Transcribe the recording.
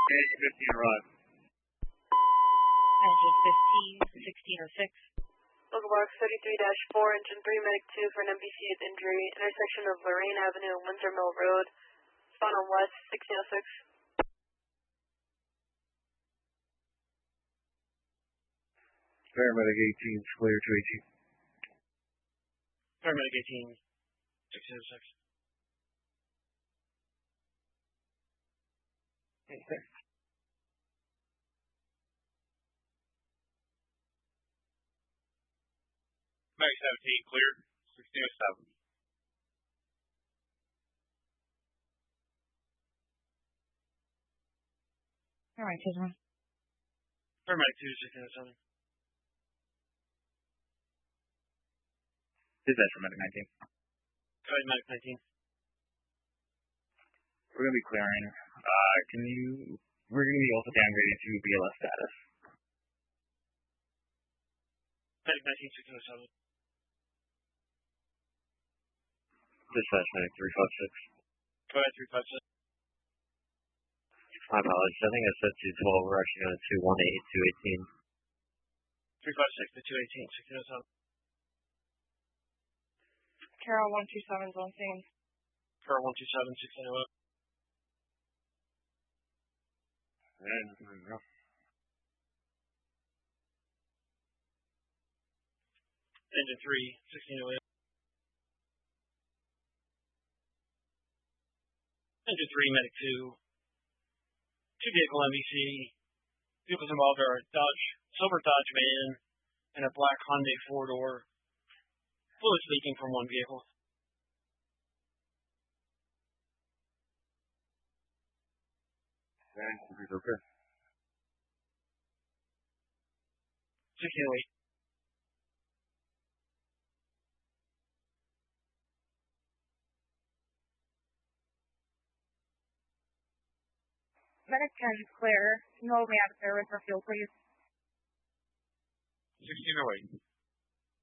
15 arrive. 1915, 1606. Local box 33-4, engine 3, medic 2 for an NBC with injury, intersection of Lorraine Avenue and Windsor Mill Road, spawn on west, 1606. Paramedic 18, clear to 18. Paramedic 18, 1606. Okay. Medic 17, clear, 1607. All right, Tisman. Paramedic 2, 1607. Dispatch for medic 19. Go ahead, medic 19. We're going to be clearing. We're going to be also downgraded to BLS status. Medic 19, 1607. Dispatch medic 356. Go ahead, 356. My apologies. I think I said 212. We're actually going to 218, 218. 356 to 218, 1607. Carol 127 is on scene. Carol 127, 1608. And there we go. Engine 3, 1608. Engine 3, medic 2. Two vehicle MVC. Vehicles involved are a silver Dodge van and a black Hyundai 4-door. Fluids leaking from one vehicle. Okay. 1608. Medic 10 is clear. No, we have service for fuel, please. 1608.